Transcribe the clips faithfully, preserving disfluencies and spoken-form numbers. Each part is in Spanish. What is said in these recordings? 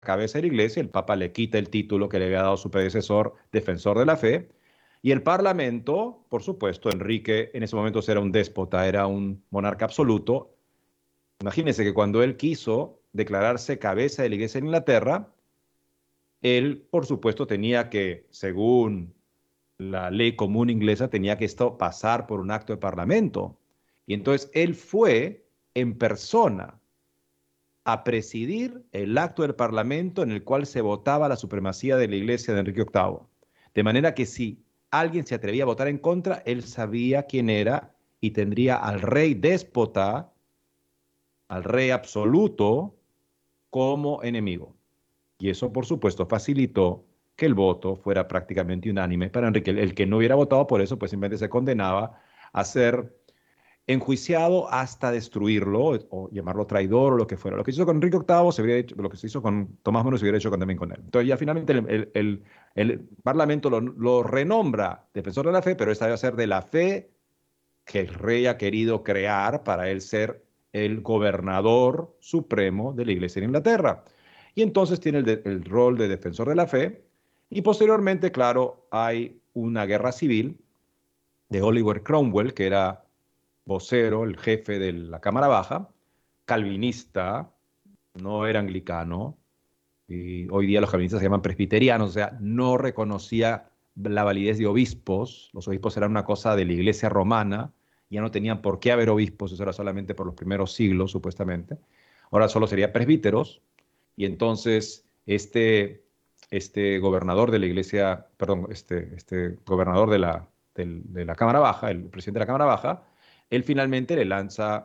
cabeza de la iglesia, el Papa le quita el título que le había dado su predecesor, defensor de la fe, y el Parlamento, por supuesto, Enrique en ese momento era un déspota, era un monarca absoluto. Imagínense que cuando él quiso declararse cabeza de la iglesia en Inglaterra, él, por supuesto, tenía que, según la ley común inglesa, tenía que esto pasar por un acto de parlamento. Y entonces él fue en persona a presidir el acto del Parlamento en el cual se votaba la supremacía de la Iglesia de Enrique octavo. De manera que si alguien se atrevía a votar en contra, él sabía quién era y tendría al rey déspota, al rey absoluto, como enemigo. Y eso, por supuesto, facilitó que el voto fuera prácticamente unánime para Enrique. El que no hubiera votado por eso, pues simplemente se condenaba a ser enjuiciado hasta destruirlo o, o llamarlo traidor o lo que fuera. Lo que se hizo con Enrique octavo, se habría hecho, lo que se hizo con Tomás Moro se hubiera hecho con, también con él. Entonces ya finalmente el, el, el, el Parlamento lo, lo, renombra defensor de la fe, pero esta debe ser de la fe que el rey ha querido crear para él ser el gobernador supremo de la Iglesia en Inglaterra. Y entonces tiene el, de, el rol de defensor de la fe y posteriormente, claro, hay una guerra civil de Oliver Cromwell, que era vocero, el jefe de la Cámara Baja, calvinista, no era anglicano, y hoy día los calvinistas se llaman presbiterianos, o sea, no reconocía la validez de obispos, los obispos eran una cosa de la iglesia romana, ya no tenían por qué haber obispos, eso era solamente por los primeros siglos, supuestamente, ahora solo sería presbíteros, y entonces este, este gobernador de la iglesia, perdón, este, este gobernador de la, de, de la Cámara Baja, el presidente de la Cámara Baja, él finalmente le lanza,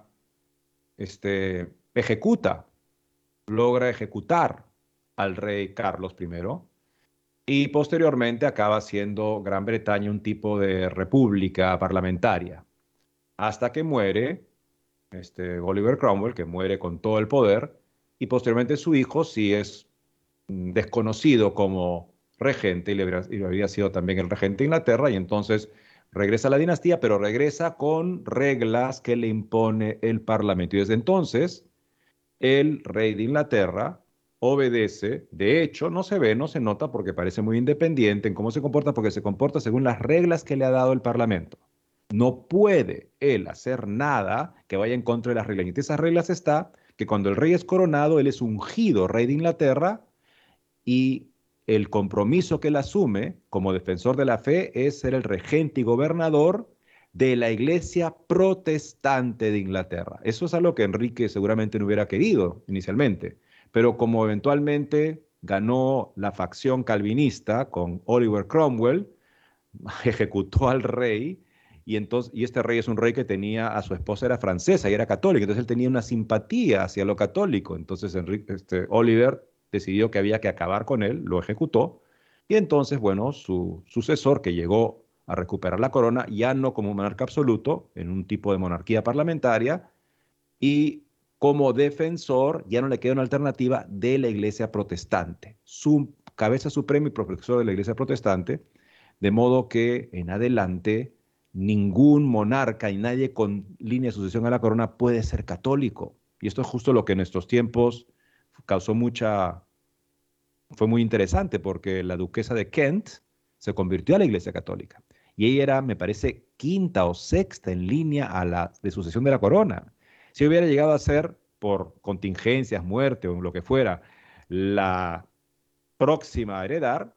este, ejecuta, logra ejecutar al rey Carlos primero y posteriormente acaba siendo Gran Bretaña un tipo de república parlamentaria, hasta que muere este, Oliver Cromwell, que muere con todo el poder, y posteriormente su hijo sí es mm, desconocido como regente, y, le habría, y habría sido también el regente de Inglaterra, y entonces regresa a la dinastía, pero regresa con reglas que le impone el Parlamento. Y desde entonces, el rey de Inglaterra obedece, de hecho, no se ve, no se nota porque parece muy independiente en cómo se comporta, porque se comporta según las reglas que le ha dado el Parlamento. No puede él hacer nada que vaya en contra de las reglas. Y entre esas reglas está que cuando el rey es coronado, él es ungido rey de Inglaterra y el compromiso que él asume como defensor de la fe es ser el regente y gobernador de la iglesia protestante de Inglaterra. Eso es algo que Enrique seguramente no hubiera querido inicialmente, pero como eventualmente ganó la facción calvinista con Oliver Cromwell, ejecutó al rey y, entonces, y este rey es un rey que tenía a su esposa, era francesa y era católica, entonces él tenía una simpatía hacia lo católico. Entonces Enrique, este, Oliver decidió que había que acabar con él, lo ejecutó, y entonces, bueno, su sucesor que llegó a recuperar la corona, ya no como monarca absoluto, en un tipo de monarquía parlamentaria, y como defensor, ya no le queda una alternativa de la iglesia protestante, su cabeza suprema y profesor de la iglesia protestante, de modo que en adelante ningún monarca y nadie con línea de sucesión a la corona puede ser católico. Y esto es justo lo que en estos tiempos causó mucha, fue muy interesante porque la duquesa de Kent se convirtió a la iglesia católica. Y ella era, me parece, quinta o sexta en línea a la de sucesión de la corona. Si hubiera llegado a ser, por contingencias, muerte o lo que fuera, la próxima a heredar,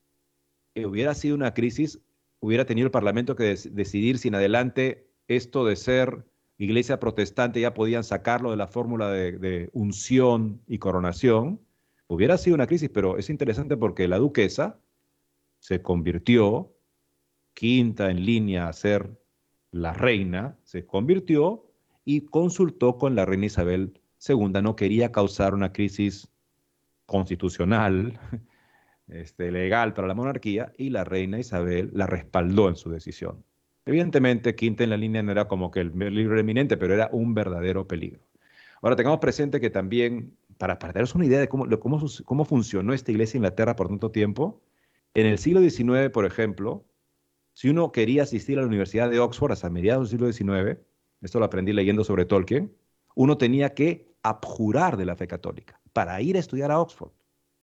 eh, hubiera sido una crisis, hubiera tenido el Parlamento que des decidir si en adelante esto de ser iglesia protestante ya podían sacarlo de la fórmula de, de unción y coronación, hubiera sido una crisis, pero es interesante porque la duquesa se convirtió, quinta en línea a ser la reina, se convirtió y consultó con la reina Isabel segunda, no quería causar una crisis constitucional, este, legal para la monarquía, y la reina Isabel la respaldó en su decisión. Evidentemente, quinta en la línea no era como que el peligro eminente, pero era un verdadero peligro. Ahora, tengamos presente que también, para, para daros una idea de cómo, cómo, cómo funcionó esta iglesia en Inglaterra por tanto tiempo, en el siglo diecinueve, por ejemplo, si uno quería asistir a la Universidad de Oxford hasta mediados del siglo diecinueve, esto lo aprendí leyendo sobre Tolkien, uno tenía que abjurar de la fe católica para ir a estudiar a Oxford.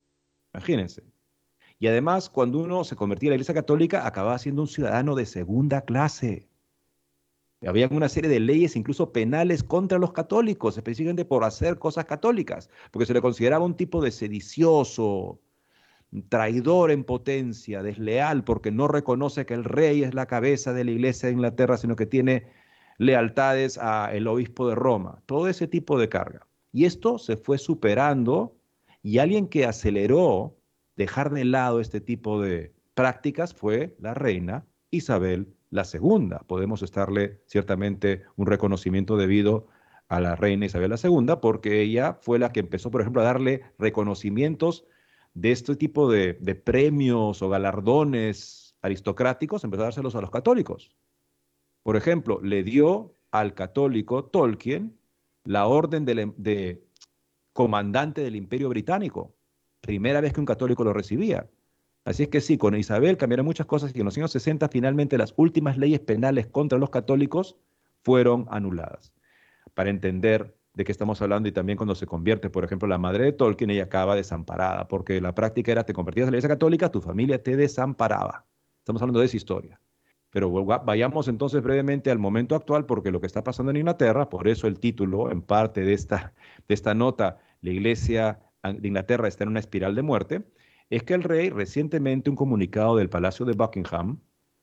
Imagínense. Y además, cuando uno se convertía a la Iglesia Católica, acababa siendo un ciudadano de segunda clase. Había una serie de leyes, incluso penales, contra los católicos, específicamente por hacer cosas católicas, porque se le consideraba un tipo de sedicioso, traidor en potencia, desleal, porque no reconoce que el rey es la cabeza de la Iglesia de Inglaterra, sino que tiene lealtades al obispo de Roma. Todo ese tipo de carga. Y esto se fue superando y alguien que aceleró dejar de lado este tipo de prácticas fue la reina Isabel la segunda. Podemos estarle ciertamente un reconocimiento debido a la reina Isabel la segunda, porque ella fue la que empezó, por ejemplo, a darle reconocimientos de este tipo de, de premios o galardones aristocráticos, empezó a dárselos a los católicos. Por ejemplo, le dio al católico Tolkien la orden de, de comandante del Imperio Británico. Primera vez que un católico lo recibía. Así es que sí, con Isabel cambiaron muchas cosas y en los años sesenta finalmente las últimas leyes penales contra los católicos fueron anuladas. Para entender de qué estamos hablando y también cuando se convierte, por ejemplo, la madre de Tolkien, ella acaba desamparada, porque la práctica era te convertías a la Iglesia Católica, tu familia te desamparaba. Estamos hablando de esa historia. Pero vayamos entonces brevemente al momento actual, porque lo que está pasando en Inglaterra, por eso el título, en parte de esta, de esta nota, la Iglesia de Inglaterra está en una espiral de muerte, es que el rey, recientemente un comunicado del Palacio de Buckingham,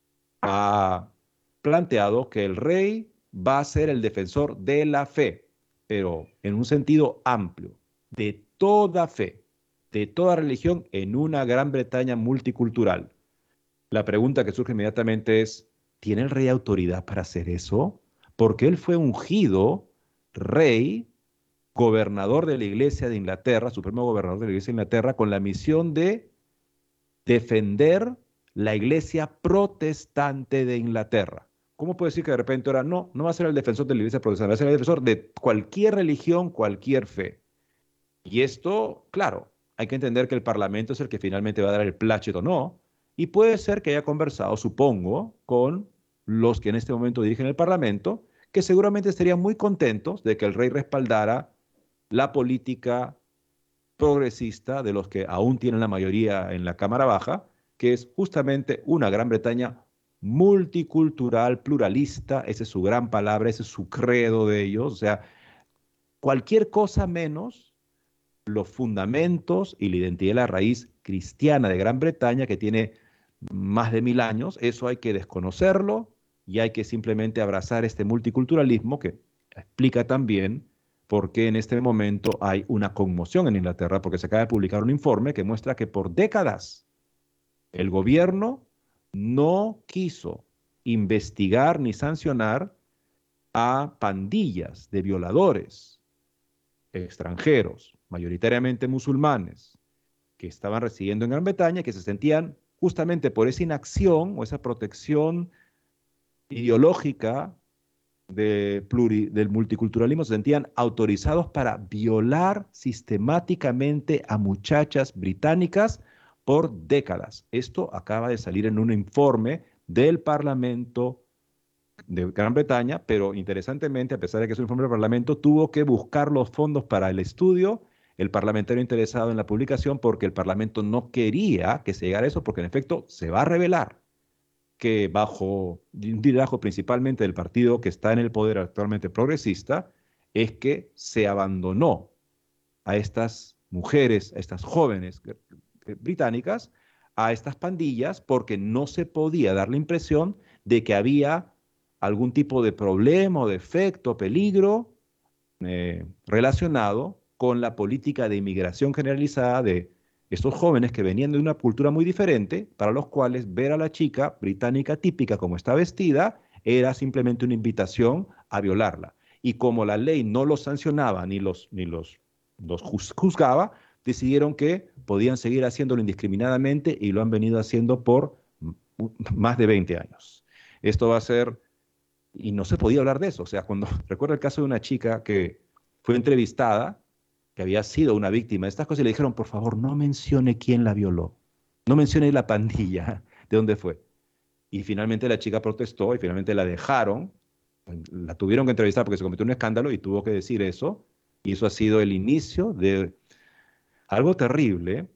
ha planteado que el rey va a ser el defensor de la fe, pero en un sentido amplio, de toda fe, de toda religión en una Gran Bretaña multicultural. La pregunta que surge inmediatamente es, ¿tiene el rey autoridad para hacer eso? Porque él fue ungido rey, gobernador de la Iglesia de Inglaterra, supremo gobernador de la Iglesia de Inglaterra, con la misión de defender la Iglesia protestante de Inglaterra. ¿Cómo puede decir que de repente ahora no, no va a ser el defensor de la Iglesia protestante, va a ser el defensor de cualquier religión, cualquier fe? Y esto, claro, hay que entender que el Parlamento es el que finalmente va a dar el plácito o no, y puede ser que haya conversado, supongo, con los que en este momento dirigen el Parlamento, que seguramente estarían muy contentos de que el rey respaldara la política progresista de los que aún tienen la mayoría en la Cámara Baja, que es justamente una Gran Bretaña multicultural, pluralista, esa es su gran palabra, ese es su credo de ellos, o sea, cualquier cosa menos los fundamentos y la identidad de la raíz cristiana de Gran Bretaña, que tiene más de mil años, eso hay que desconocerlo y hay que simplemente abrazar este multiculturalismo que explica también por qué en este momento hay una conmoción en Inglaterra, porque se acaba de publicar un informe que muestra que por décadas el gobierno no quiso investigar ni sancionar a pandillas de violadores extranjeros, mayoritariamente musulmanes, que estaban residiendo en Gran Bretaña, que se sentían justamente por esa inacción o esa protección ideológica de pluri, del multiculturalismo, se sentían autorizados para violar sistemáticamente a muchachas británicas por décadas. Esto acaba de salir en un informe del Parlamento de Gran Bretaña, pero interesantemente, a pesar de que es un informe del Parlamento, tuvo que buscar los fondos para el estudio, el parlamentario interesado en la publicación, porque el Parlamento no quería que se llegara a eso, porque en efecto se va a revelar que bajo un liderazgo principalmente del partido que está en el poder actualmente progresista, es que se abandonó a estas mujeres, a estas jóvenes británicas, a estas pandillas, porque no se podía dar la impresión de que había algún tipo de problema o defecto, peligro eh, relacionado con la política de inmigración generalizada de estos jóvenes que venían de una cultura muy diferente, para los cuales ver a la chica británica típica como está vestida era simplemente una invitación a violarla. Y como la ley no los sancionaba ni los, ni los, los juzgaba, decidieron que podían seguir haciéndolo indiscriminadamente y lo han venido haciendo por más de veinte años. Esto va a ser, y no se podía hablar de eso. O sea, cuando recuerdo el caso de una chica que fue entrevistada, que había sido una víctima de estas cosas, y le dijeron, por favor, no mencione quién la violó, no mencione la pandilla, de dónde fue. Y finalmente la chica protestó y finalmente la dejaron, la tuvieron que entrevistar porque se cometió un escándalo y tuvo que decir eso, y eso ha sido el inicio de algo terrible,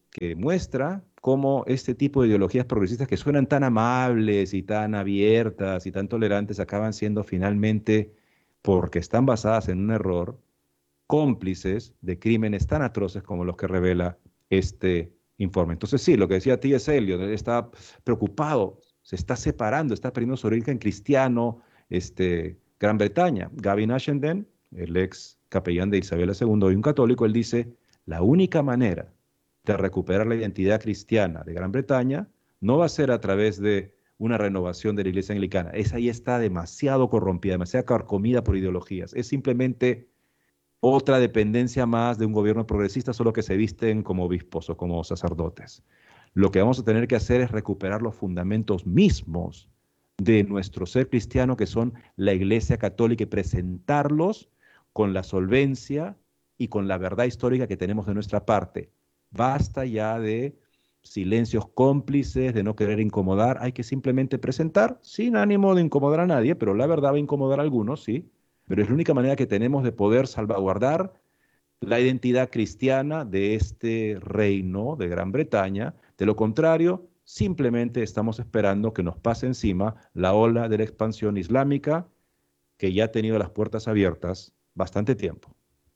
que muestra cómo este tipo de ideologías progresistas que suenan tan amables y tan abiertas y tan tolerantes acaban siendo finalmente, porque están basadas en un error, cómplices de crímenes tan atroces como los que revela este informe. Entonces sí, lo que decía T S. Eliot, él está preocupado, se está separando, está perdiendo su origen cristiano, este, Gran Bretaña. Gavin Ashenden, el ex capellán de Isabel segunda y un católico, él dice, la única manera de recuperar la identidad cristiana de Gran Bretaña no va a ser a través de una renovación de la iglesia anglicana. Esa ya está demasiado corrompida, demasiado carcomida por ideologías. Es simplemente otra dependencia más de un gobierno progresista, solo que se visten como obispos o como sacerdotes. Lo que vamos a tener que hacer es recuperar los fundamentos mismos de nuestro ser cristiano, que son la Iglesia Católica, y presentarlos con la solvencia y con la verdad histórica que tenemos de nuestra parte. Basta ya de silencios cómplices, de no querer incomodar. Hay que simplemente presentar, sin ánimo de incomodar a nadie, pero la verdad va a incomodar a algunos, sí, pero es la única manera que tenemos de poder salvaguardar la identidad cristiana de este reino de Gran Bretaña. De lo contrario, simplemente estamos esperando que nos pase encima la ola de la expansión islámica, que ya ha tenido las puertas abiertas bastante tiempo.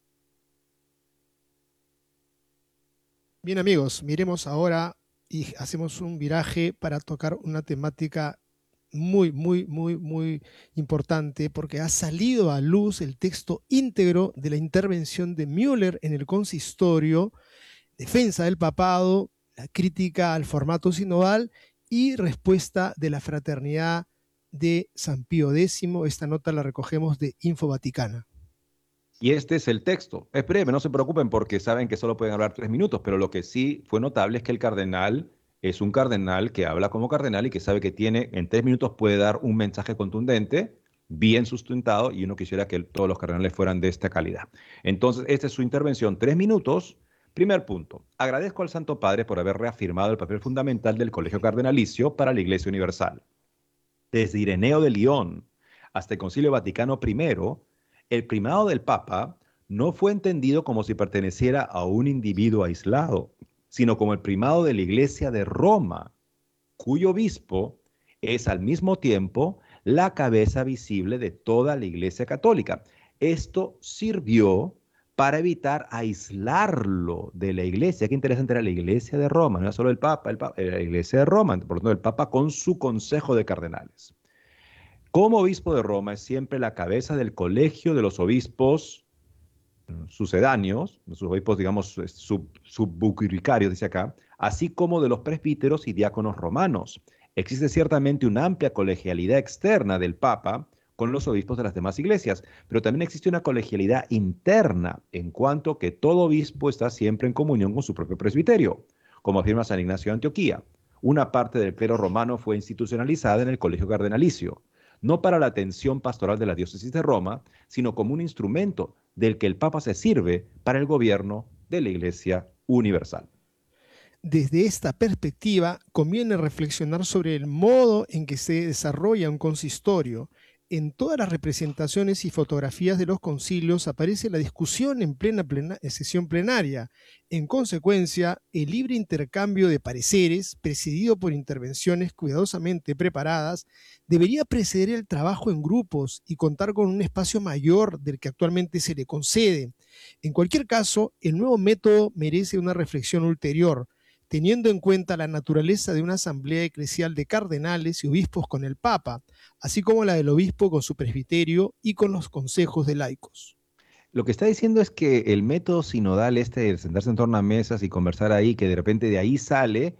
Bien, amigos, miremos ahora y hacemos un viraje para tocar una temática muy, muy, muy, muy importante, porque ha salido a luz el texto íntegro de la intervención de Müller en el consistorio, defensa del papado, la crítica al formato sinodal y respuesta de la fraternidad de San Pío X. Esta nota la recogemos de Info Vaticana. Y este es el texto. Es breve, no se preocupen porque saben que solo pueden hablar tres minutos, pero lo que sí fue notable es que el cardenal es un cardenal que habla como cardenal y que sabe que tiene, en tres minutos puede dar un mensaje contundente, bien sustentado, y uno quisiera que todos los cardenales fueran de esta calidad. Entonces, esta es su intervención, tres minutos. Primer punto, agradezco al Santo Padre por haber reafirmado el papel fundamental del Colegio Cardenalicio para la Iglesia Universal. Desde Ireneo de León hasta el Concilio Vaticano primero, el primado del Papa no fue entendido como si perteneciera a un individuo aislado, sino como el primado de la Iglesia de Roma, cuyo obispo es al mismo tiempo la cabeza visible de toda la Iglesia Católica. Esto sirvió para evitar aislarlo de la Iglesia. Qué interesante, era la Iglesia de Roma, no era solo el Papa, el Papa, era la Iglesia de Roma, por lo tanto el Papa con su consejo de cardenales. Como obispo de Roma es siempre la cabeza del colegio de los obispos sucedáneos, sus obispos, digamos, sub, subbucuricarios, dice acá, así como de los presbíteros y diáconos romanos. Existe ciertamente una amplia colegialidad externa del Papa con los obispos de las demás iglesias, pero también existe una colegialidad interna, en cuanto que todo obispo está siempre en comunión con su propio presbiterio, como afirma San Ignacio de Antioquía. Una parte del clero romano fue institucionalizada en el colegio cardenalicio, no para la atención pastoral de la diócesis de Roma, sino como un instrumento del que el Papa se sirve para el gobierno de la Iglesia Universal. Desde esta perspectiva, conviene reflexionar sobre el modo en que se desarrolla un consistorio. En todas las representaciones y fotografías de los concilios aparece la discusión en plena, plena sesión plenaria. En consecuencia, el libre intercambio de pareceres, presidido por intervenciones cuidadosamente preparadas, debería preceder el trabajo en grupos y contar con un espacio mayor del que actualmente se le concede. En cualquier caso, el nuevo método merece una reflexión ulterior, teniendo en cuenta la naturaleza de una asamblea eclesial de cardenales y obispos con el Papa, así como la del obispo con su presbiterio y con los consejos de laicos. Lo que está diciendo es que el método sinodal este de sentarse en torno a mesas y conversar ahí, que de repente de ahí sale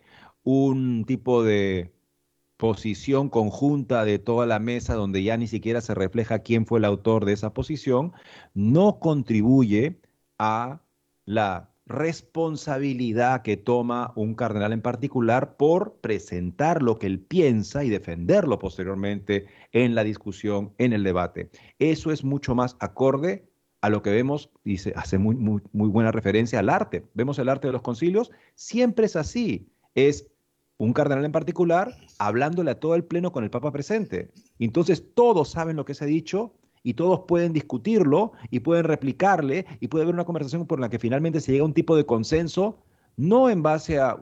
un tipo de posición conjunta de toda la mesa donde ya ni siquiera se refleja quién fue el autor de esa posición, no contribuye a la responsabilidad que toma un cardenal en particular por presentar lo que él piensa y defenderlo posteriormente en la discusión, en el debate. Eso es mucho más acorde a lo que vemos, y se hace muy, muy, muy buena referencia al arte. Vemos el arte de los concilios, siempre es así, es un cardenal en particular hablándole a todo el pleno con el Papa presente. Entonces todos saben lo que se ha dicho y todos pueden discutirlo y pueden replicarle y puede haber una conversación por la que finalmente se llega a un tipo de consenso no en base a